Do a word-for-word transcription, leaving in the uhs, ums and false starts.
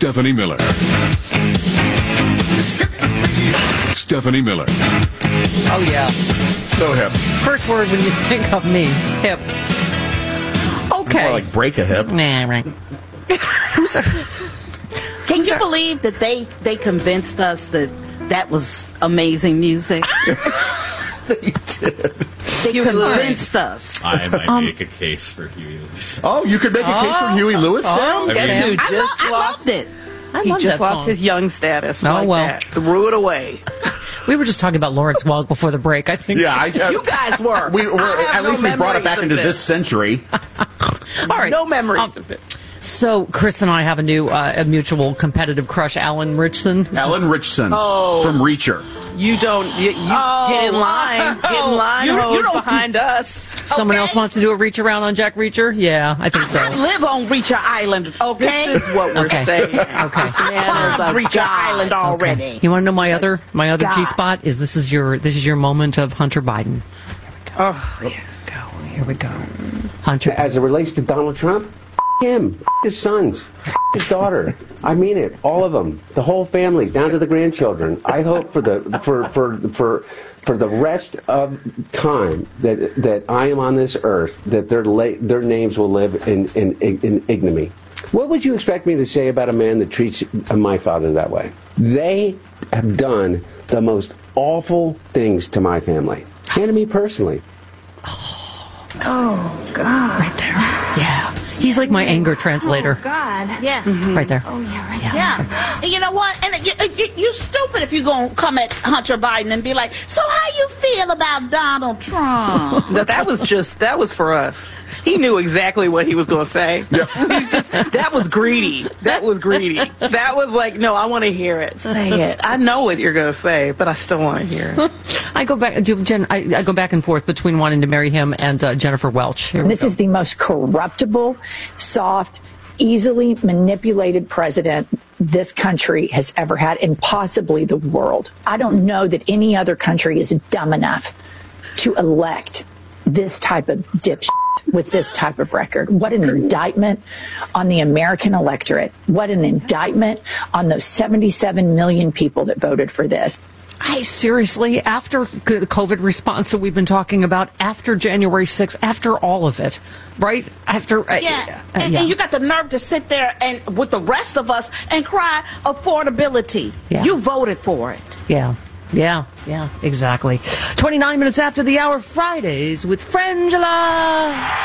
Stephanie Miller. Stephanie Miller. Oh, yeah. So hip. First word when you think of me, hip. Okay. More like break a hip. Nah, right. Who's a, Can you believe that they, they convinced us that that was amazing music? They did. They convinced us. I might Um, make a case for Huey Lewis. Oh, you could make a case for Huey Lewis, Sam? Oh, I Sam. mean- Who I, just lo- I lost, loved it. I he love just that lost song. his young status. Oh, like well. that. Threw it away. We were just talking about Lawrence Welk before the break, I think. Yeah, I, I, You guys were. we, we're, I have at no least we brought it memories back of into this. this century. All right. No memories Um, of this. So, Chris and I have a new uh, a mutual competitive crush, Alan Richson. Ellen Richson Oh. from Reacher. You don't. You, you Oh. get in line. Get in line. You- you hoes don't- behind us. Someone Okay. else wants to do a reach around on Jack Reacher? Yeah, I think so. I live on Reacher Island, okay? This is what we're Okay. saying. Okay. This man is a Reacher god. Island already. You want to know my other my other God. G spot is this is your this is your moment of Hunter Biden. Oh, Here we go. Here we go. Hunter. As it relates to Donald Trump, f- him, f- his sons, f- his daughter. I mean it, all of them, the whole family, down to the grandchildren. I hope for the for for for for the rest of time that that I am on this earth, that their la- their names will live in, in in ignominy. What would you expect me to say about a man that treats my father that way? They have done the most awful things to my family and to me personally. Oh, God. Right there. Yeah. He's like my anger translator. Oh, God. Yeah. Right there. Oh, yeah, right. Yeah. And you know what? And you, you, you stupid if you're going to come at Hunter Biden and be like, so how you feel about Donald Trump? that, that was just that was for us. He knew exactly what he was going to say. He's just, that was greedy. That was greedy. That was like, no, I want to hear it. Say it. I know what you're going to say, but I still want to hear it. I go back. do Jen, I, I go back and forth between wanting to marry him and uh, Jennifer Welch. Here we This go. is the most corruptible, soft, easily manipulated president this country has ever had, and possibly the world. I don't know that any other country is dumb enough to elect this type of dipshit with this type of record. What an indictment on the American electorate. What an indictment on those seventy-seven million people that voted for this. I seriously, after the COVID response that we've been talking about, after January sixth, after all of it, right? After uh, Yeah. uh, And, yeah. and you got the nerve to sit there and with the rest of us and cry affordability. Yeah. You voted for it. Yeah. Yeah, yeah, exactly. twenty-nine minutes after the hour, Fridays with Frangela.